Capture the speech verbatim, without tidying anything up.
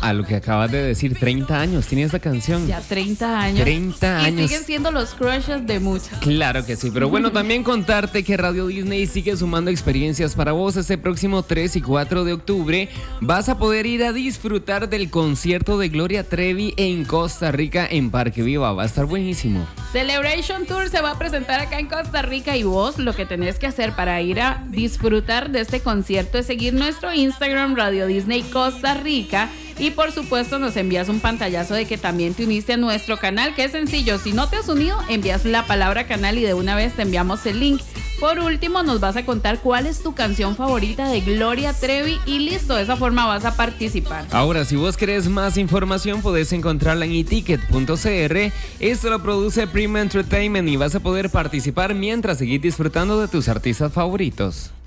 a lo que acabas de decir, treinta años tiene esta canción. Ya treinta años. treinta años. Y siguen siendo los crushes de muchas. Claro que sí, pero bueno, también contarte que Radio Disney sigue sumando experiencias para vos. Este próximo tres y cuatro de octubre vas a poder ir a disfrutar del concierto de Gloria Trevi en Costa Rica en Parque Viva. Va a estar buenísimo. Celebration Tour se va a presentar acá en Costa Rica y vos lo que tenés que hacer para ir a disfrutar de este concierto es seguir nuestro Instagram Radio Disney Costa Rica y por supuesto nos envías un pantallazo de que también te uniste a nuestro canal, que es sencillo. Si no te has unido, envías la palabra canal y de una vez te enviamos el link. Por último, nos vas a contar cuál es tu canción favorita de Gloria Trevi y listo, de esa forma vas a participar. Ahora, si vos querés más información, podés encontrarla en eticket punto c r. Esto lo produce Prima Entertainment y vas a poder participar mientras seguís disfrutando de tus artistas favoritos.